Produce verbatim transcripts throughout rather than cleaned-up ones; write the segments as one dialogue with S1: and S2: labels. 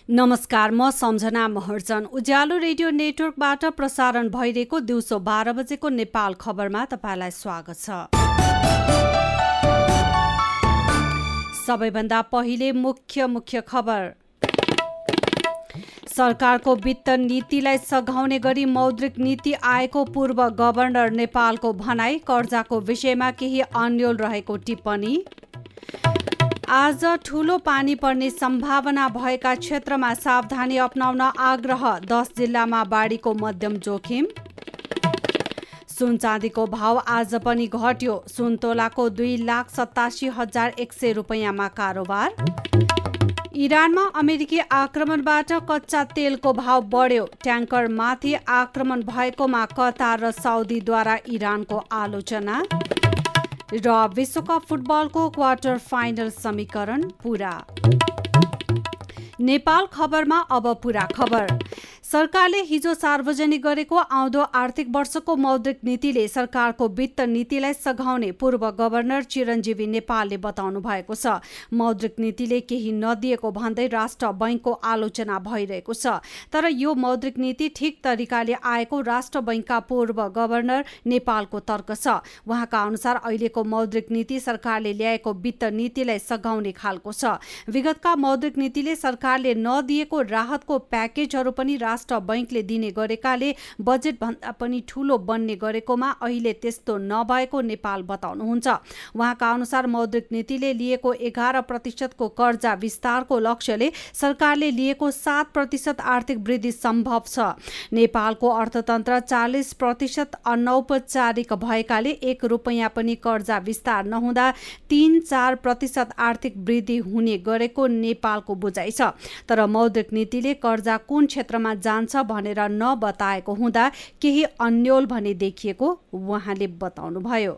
S1: नमस्कार, म सम्झना महर्जन। उज्यालो रेडियो नेटवर्कबाट प्रसारण भइरहेको दिउँसो बाह्र बजेको नेपाल खबरमा तपाईँलाई स्वागत छ। सबैभन्दा पहिले मुख्य मुख्य खबर। सरकारको वित्त नीतिलाई सघाउने गरी मौद्रिक नीति आएको पूर्व गभर्नर नेपालको भनाई। कर्जाको विषयमा केही अन्यल रहेको टिप्पणी। आज ठूलो पानी पर्ने सम्भावना भएका क्षेत्रमा सावधानी अपनाउन आग्रह। दस जिल्लामा बाढीको मध्यम जोखिम। सुन चाँदीको भाव आज पनि घट्यो। सुन तोलाको दुई लाख सतासी हजार एक सय रुपियाँमा कारोबार। इरानमा अमेरिकी आक्रमणबाट कच्चा तेलको भाव बढ्यो। ट्याङ्करमाथि आक्रमण भएकोमा कतार र साउदीद्वारा इरानको आलोचना। र विश्वकप फुटबलको क्वार्टर फाइनल समीकरण पूरा। नेपाल खबरमा अब पूरा खबर। सरकारले हिजो सार्वजनिक गरेको आउँदो आर्थिक वर्षको मौद्रिक नीतिले सरकारको वित्त नीतिलाई सघाउने पूर्व गभर्नर चिरञ्जीवी नेपालले बताउनु भएको छ। मौद्रिक नीतिले केही नदिएको भन्दै राष्ट्र बैंकको आलोचना भइरहेको छ। तर यो मौद्रिक नीति ठिक तरिकाले आएको राष्ट्र बैंकका पूर्व गभर्नर नेपालको तर्क छ। उहाँका अनुसार अहिलेको मौद्रिक नीति सरकारले ल्याएको वित्त नीतिलाई सघाउने खालको छ। विगतका मौद्रिक नीतिले सरकारले नदिएको राहतको प्याकेजहरू पनि राष्ट्र बैंकले दिने गरेकाले बजेट भन्दा पनि ठूलो बन्ने गरेकोमा अहिले त्यस्तो नभएको नेपाल बताउनुहुन्छ। उहाँका अनुसार मौद्रिक नीतिले लिएको एघार प्रतिशतको कर्जा विस्तारको लक्ष्यले सरकारले लिएको सात प्रतिशत आर्थिक वृद्धि सम्भव छ। नेपालको अर्थतन्त्र चालिस प्रतिशत अनौपचारिक भएकाले एक रुपियाँ पनि कर्जा विस्तार नहुँदा तीन चार प्रतिशत आर्थिक वृद्धि हुने गरेको नेपालको बुझाइ छ। तर मौद्रिक नीतिले कर्जा कुन क्षेत्रमा जान्छ भनेर नबताएको हुँदा केही अन्यल भने देखिएको उहाँले बताउनुभयो।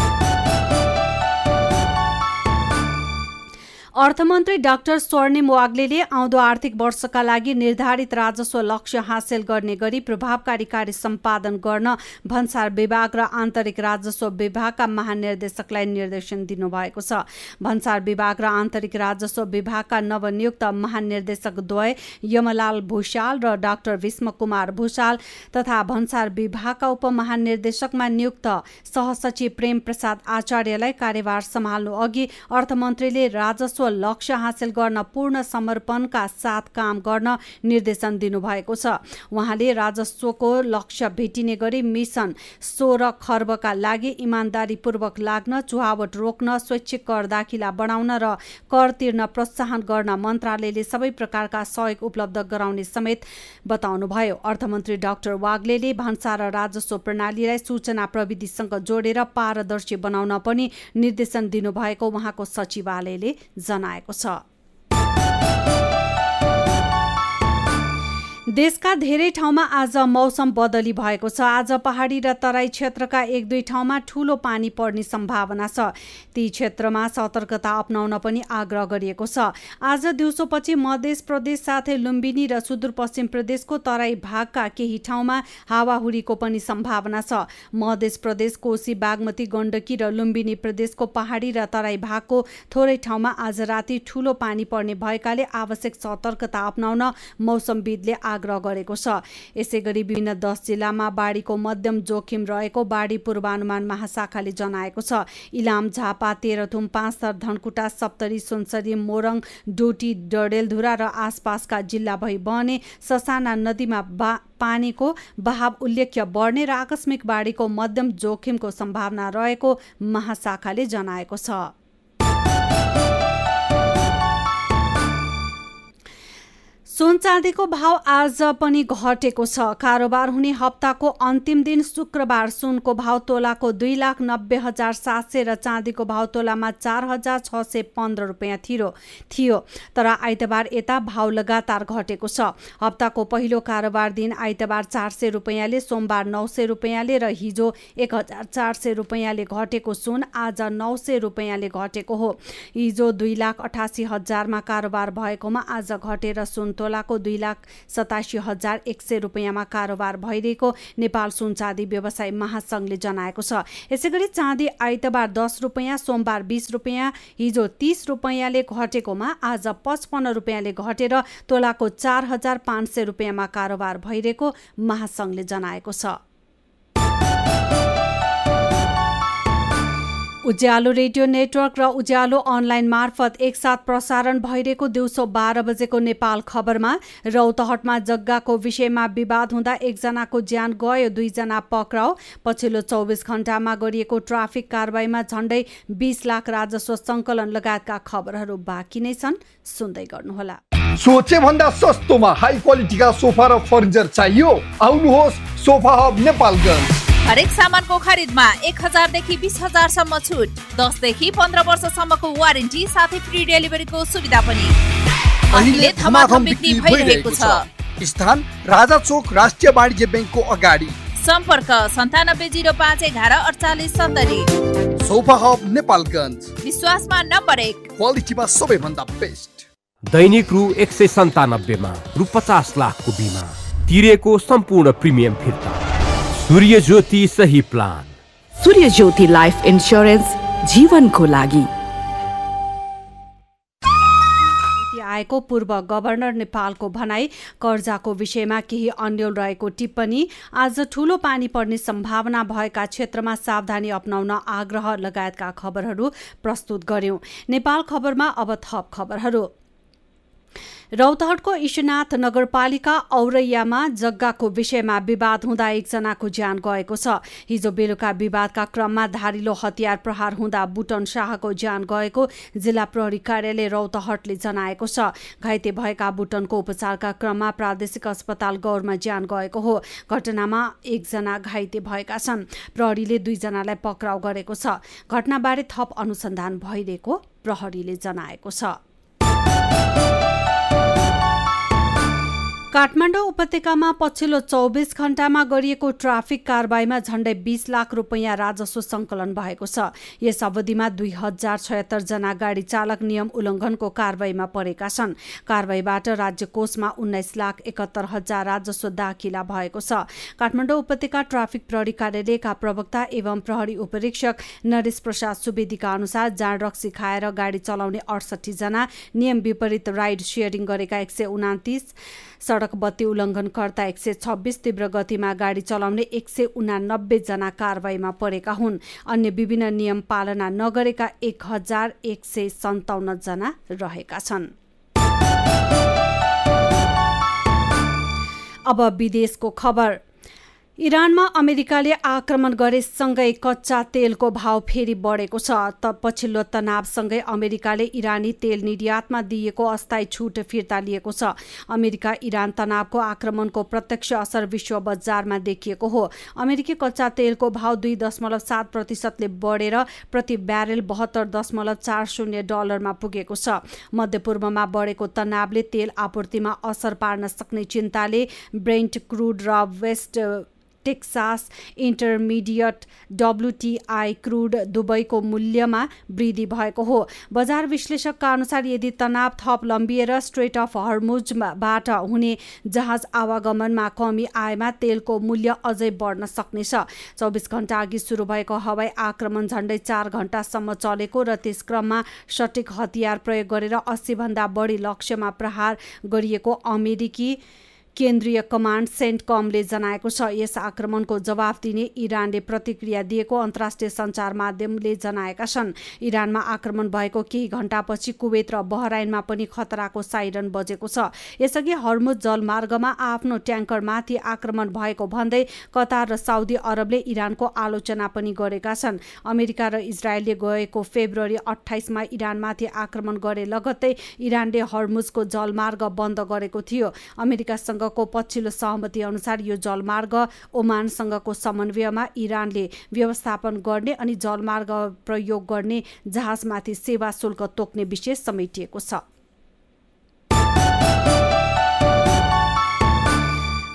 S1: अर्थमन्त्री डाक्टर स्वर्णिम वाग्लेले आउँदो आर्थिक वर्षका लागि निर्धारित राजस्व लक्ष्य हासिल गर्ने गरी प्रभावकारी कार्य सम्पादन गर्न भन्सार विभाग र आन्तरिक राजस्व विभागका महानिर्देशकलाई निर्देशन दिनुभएको छ। भन्सार विभाग र आन्तरिक राजस्व विभागका नवनियुक्त महानिर्देशक द्वय यमलाल भूषाल र डाक्टर भीष्म कुमार भूषाल तथा भन्सार विभागका उपमहानिर्देशकमा नियुक्त सहसचिव प्रेम प्रसाद आचार्यलाई कार्यभार सम्हाल्नु अघि अर्थमन्त्रीले राजस्व लक्ष्य हासिल गर्न पूर्ण समर्पणका साथ काम गर्न निर्देशन दिनुभएको छ। उहाँले राजस्वको लक्ष्य भेटिने गरी मिशन सोह्र खर्बका लागि इमान्दारीपूर्वक लाग्न, चुहावट रोक्न, स्वैच्छिक कर दाखिला बढाउन र कर तिर्न प्रोत्साहन गर्न मन्त्रालयले सबै प्रकारका सहयोग उपलब्ध गराउने समेत बताउनुभयो। अर्थमन्त्री डाक्टर वाग्लेले भान्सा र राजस्व प्रणालीलाई सूचना प्रविधिसँग जोडेर पारदर्शी बनाउन पनि निर्देशन दिनुभएको उहाँको सचिवालयले जनाएको छ। देशका धेरै ठाउँमा आज मौसम बदली भएको छ। आज पहाडी र तराई क्षेत्रका एक दुई ठाउँमा ठूलो पानी पर्ने सम्भावना छ। ती क्षेत्रमा सतर्कता अपनाउन पनि आग्रह गरिएको छ। आज दिउँसोपछि मध्य प्रदेश साथै लुम्बिनी र सुदूरपश्चिम प्रदेशको तराई भागका केही ठाउँमा हावाहुरीको पनि सम्भावना छ। मध्य प्रदेश, कोशी, बागमती, गण्डकी र लुम्बिनी प्रदेशको पहाडी र तराई भागको थोरै ठाउँमा आज राति ठूलो पानी पर्ने भएकाले आवश्यक सतर्कता अपनाउन मौसमविदले आग्रह गरेको छ। यसैगरी विभिन्न दस जिल्लामा बाढीको मध्यम जोखिम रहेको बाढी पूर्वानुमान महाशाखाले जनाएको छ। इलाम, झापा, तेह्रथुम, पाँचथर, धनकुटा, सप्तरी, सुनसरी, मोरङ, डोटी, डडेलधुरा र आसपासका जिल्ला भई बहने ससाना नदीमा बा पानीको बहाव उल्लेख्य बढ्ने र आकस्मिक बाढीको मध्यम जोखिमको सम्भावना रहेको महाशाखाले जनाएको छ। सुन चाँदीको भाव आज पनि घटेको छ। कारोबार हुने हप्ताको अन्तिम दिन शुक्रबार सुनको भाव तोलाको दुई लाख नब्बे हजार सात सय र चाँदीको भाव तोलामा चार हजार छ सय पन्ध्र रुपियाँ थियो थियो तर आइतबार यता भाव लगातार घटेको छ। हप्ताको पहिलो कारोबार दिन आइतबार चार सय रुपियाँले, सोमबार नौ सय रुपियाँले र हिजो एक हजार चार सय रुपियाँले घटेको सुन आज नौ सय रुपियाँले घटेको हो। हिजो दुई लाख अठासी हजारमा कारोबार भएकोमा आज घटेर सुन तोला तोलाको दुई लाख सतासी हजार एक सय रुपियाँमा कारोबार भइरहेको नेपाल सुन चाँदी व्यवसाय महासंघले जनाएको छ। यसैगरी चाँदी आइतबार दस रुपियाँ, सोमबार बीस रुपियाँ, हिजो तीस रुपियाँले घटेकोमा आज पचपन्न रुपियाँले घटेर तोलाको चार हजार पाँच सय रुपियाँमा कारोबार भइरहेको महासंघले जनाएको छ। उज्यालो रेडियो नेटवर्क र उज्यालो अनलाइन मार्फत एकसाथ प्रसारण भइरहेको दिउँसो बाह्र बजेको नेपाल खबरमा रौतहटमा जग्गाको विषयमा विवाद हुँदा एकजनाको ज्यान गयो, दुईजना पक्राउ। पछिल्लो चौबिस घण्टामा गरिएको ट्राफिक कारबाहीमा झण्डै बीस लाख राजस्व सङ्कलन लगायतका खबरहरू बाँकी नै छन्, सुन्दै गर्नुहोला।
S2: सोचे भन्दा सस्तोमा हाई क्वालिटीका सोफा र फर्निचर चाहियो? आउनुहोस् सोफा हब नेपालगञ्ज।
S3: हरेक सामानको खरिदमा एक हजार देखि बीस हजार सम्म छुट, दस देखि पन्ध्र वर्षसम्मको वारेन्टी साथै फ्री डेलिभरीको सुविधा पनि। अहिले धमाधम बिक्री भइरहेको छ।
S2: स्थान राजा चोक राष्ट्रिय वाणिज्य ब्याङ्कको अगाडि।
S3: सम्पर्क सन्तानब्बे जिरो पाँच एघार अडचालिस सत्तरी।
S2: सोफा हब नेपालगञ्ज,
S3: विश्वासमा नम्बर एक,
S2: क्वालिटीमा सबैभन्दा बेस्ट।
S4: दैनिक रु एक सय सन्तानब्बेमा रु पचास लाखको बिमा तिरेको सम्पूर्ण प्रिमियम फिर्ता। सूर्य ज्योति सही प्लान।
S5: सूर्य ज्योति लाइफ इन्स्योरेन्स, जीवनको लागि।
S1: आएको पूर्व गभर्नर नेपालको भनाई, कर्जाको विषयमा केही अन्यल रहेको टिप्पणी, आज ठूलो पानी पर्ने सम्भावना भएका क्षेत्रमा सावधानी अपनाउन आग्रह लगायतका खबरहरू प्रस्तुत गर्यौं। नेपाल खबरमा अब थप खबरहरू। रौतहटको ईशनाथ नगरपालिका औरैयामा जग्गाको विषयमा विवाद हुँदा एकजनाको ज्यान गएको छ। हिजो बेलुका विवादका क्रममा धारिलो हतियार प्रहार हुँदा बुटन शाहको ज्यान गएको जिल्ला प्रहरी कार्यालय रौतहटले जनाएको छ। घाइते भएका बुटनको उपचारका क्रममा प्रादेशिक अस्पताल गौरमा ज्यान गएको हो। घटनामा एकजना घाइते भएका छन्। प्रहरीले दुईजनालाई पक्राउ गरेको छ। घटनाबारे थप अनुसन्धान भइरहेको प्रहरीले जनाएको छ। काठमाडौँ उपत्यकामा पछिल्लो चौबिस घण्टामा गरिएको ट्राफिक कारबाहीमा झण्डै बीस लाख रुपियाँ राजस्व सङ्कलन भएको छ। यस अवधिमा दुई हजार छयत्तर जना गाडी चालक नियम उल्लङ्घनको कारबाहीमा परेका छन्। कारबाहीबाट राज्य कोषमा उन्नाइस लाख एकहत्तर हजार राजस्व दाखिला भएको छ। काठमाडौँ उपत्यका ट्राफिक प्रहरी कार्यालयका प्रवक्ता एवं प्रहरी उपरीक्षक नरेश प्रसाद सुवेदीका अनुसार जाँड रक्सी खाएर गाडी चलाउने अडसठी जना, नियम विपरीत राइड सेयरिङ गरेका एक सय उनातिस, सडक बत्ती उल्लङ्घनकर्ता एक सय छब्बिस, तीव्र गतिमा गाडी चलाउने एक सय उनानब्बे जना कारबाहीमा परेका हुन्। अन्य विभिन्न नियम पालना नगरेका एक हजार एक सय सन्ताउन्न जना रहेका छन्। अब विदेशको खबर। इरानमा अमेरिकाले आक्रमण गरेसँगै कच्चा तेलको भाव फेरि बढेको छ। त पछिल्लो तनावसँगै अमेरिकाले इरानी तेल निर्यातमा दिएको अस्थायी छुट फिर्ता लिएको छ। अमेरिका इरान तनावको आक्रमणको प्रत्यक्ष असर विश्व बजारमा देखिएको हो। अमेरिकी कच्चा तेलको भाव दुई दशमलव सात प्रतिशतले बढेर प्रति ब्यारेल बहत्तर दशमलव चार शून्य डलरमा पुगेको छ। मध्यपूर्वमा बढेको तनावले तेल आपूर्तिमा असर पार्न सक्ने चिन्ताले ब्रेन्ट क्रुड र वेस्ट टेक्सास इन्टरमिडिएट डब्ल्युटिआई क्रुड दुबईको मूल्यमा वृद्धि भएको हो। बजार विश्लेषकका अनुसार यदि तनाव थप लम्बिएर स्ट्रेट अफ हर्मुजबाट हुने जहाज आवागमनमा कमी आएमा तेलको मूल्य अझै बढ्न सक्नेछ। चौबिस घण्टा अघि सुरु भएको हवाई आक्रमण झण्डै चार घण्टासम्म चलेको र त्यस क्रममा सटिक हतियार प्रयोग गरेर अस्सी भन्दा बढी लक्ष्यमा प्रहार गरिएको अमेरिकी केन्द्रीय कमान्ड सेन्टकमले जनाएको छ। यस आक्रमणको जवाफ दिने इरानले प्रतिक्रिया दिएको अन्तर्राष्ट्रिय सञ्चार माध्यमले जनाएका छन्। इरानमा आक्रमण भएको केही घण्टापछि कुवेत र बहराइनमा पनि खतराको साइरन बजेको छ। यसअघि हर्मुज जलमार्गमा आफ्नो ट्याङ्करमाथि आक्रमण भएको भन्दै कतार र साउदी अरबले इरानको आलोचना पनि गरेका छन्। अमेरिका र इजरायलले गएको फेब्रुअरी अठाइसमा इरानमाथि आक्रमण गरे लगत्तै इरानले हर्मुजको जलमार्ग बन्द गरेको थियो। अमेरिकासँग को पछिल्लो सहमति अनुसार यो जलमार्ग ओमानसँगको समन्वयमा इरानले व्यवस्थापन गर्ने अनि जलमार्ग प्रयोग गर्ने जहाजमाथि सेवा शुल्क तोक्ने विषय समेटिएको छ।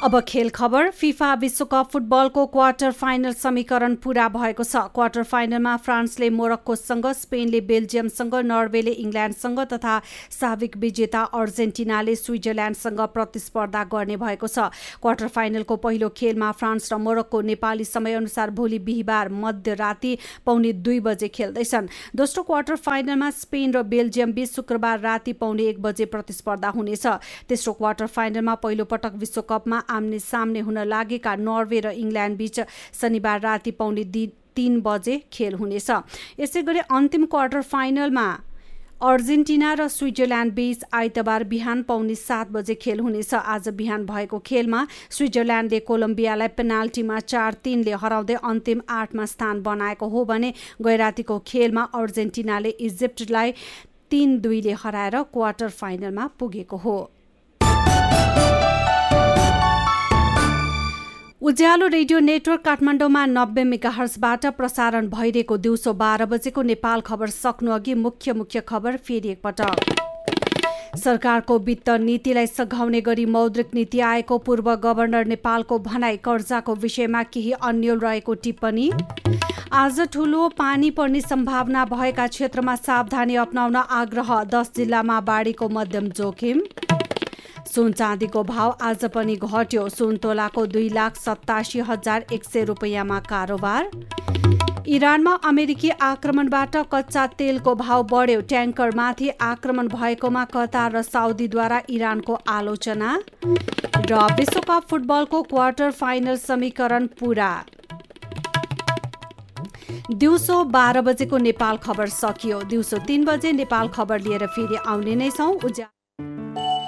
S1: अब खेल खबर। फिफा विश्वकप फुटबलको क्वार्टर फाइनल समीकरण पूरा भएको छ। क्वार्टर फाइनलमा फ्रान्सले मोरक्कोसँग, स्पेनले बेल्जियमसँग, नर्वेले इङ्ल्यान्डसँग तथा साविक विजेता अर्जेन्टिनाले स्विजरल्यान्डसँग प्रतिस्पर्धा गर्ने भएको छ। क्वार्टर फाइनलको पहिलो खेलमा फ्रान्स र मोरक्को नेपाली समयअनुसार भोलि बिहिबार मध्यराति पौने दुई बजे खेल्दैछन्। दोस्रो क्वार्टर फाइनलमा स्पेन र बेल्जियम बीच शुक्रबार राति पौने एक बजे प्रतिस्पर्धा हुनेछ। तेस्रो क्वार्टर फाइनलमा पहिलो पटक विश्वकपमा आम्ने सामने हुन लागेका नर्वे र इङ्ल्यान्ड बीच शनिबार राति पौने तीन बजे खेल हुनेछ। यसै गरी अन्तिम क्वार्टर फाइनलमा अर्जेन्टिना र स्विजरल्यान्ड बीच आइतबार बिहान पौने सात बजे खेल हुनेछ। आज बिहान भएको खेलमा स्विजरल्यान्डले कोलम्बियालाई पेनाल्टीमा चार तीनले हराउँदै अन्तिम आठमा स्थान बनाएको हो भने गैरातीको खेलमा अर्जेन्टिनाले इजिप्टलाई तीन दुईले हराएर क्वार्टर फाइनलमा पुगेको हो। उज्यालो रेडियो नेटवर्क काठमाडौँमा नब्बे मेगाहर्जबाट प्रसारण भइरहेको दिउँसो बाह्र बजेको नेपाल खबर सक्नु अघि मुख्य मुख्य खबर फेरि एकपटक। सरकारको वित्त नीतिलाई सघाउने गरी मौद्रिक नीति आएको पूर्व गभर्नर नेपालको भनाई। कर्जाको विषयमा केही अन्यल रहेको टिप्पणी। आज ठूलो पानी पर्ने सम्भावना भएका क्षेत्रमा सावधानी अपनाउन आग्रह। दस जिल्लामा बाढीको मध्यम जोखिम। सुन चाँदीको भाव आज पनि घट्यो। सुन तोलाको दुई लाख सतासी हजार एक सय रुपियाँमा कारोबार। इरानमा अमेरिकी आक्रमणबाट कच्चा तेलको भाव बढ्यो। ट्याङ्करमाथि आक्रमण भएकोमा कतार र साउदीद्वारा इरानको आलोचना। र विश्वकप फुटबलको क्वार्टर फाइनल समीकरण पूरा। दिउँसो बाह्र बजेको नेपाल खबर सकियो। दिउँसो तीन बजे नेपाल खबर लिएर फेरि आउने नै छौँ।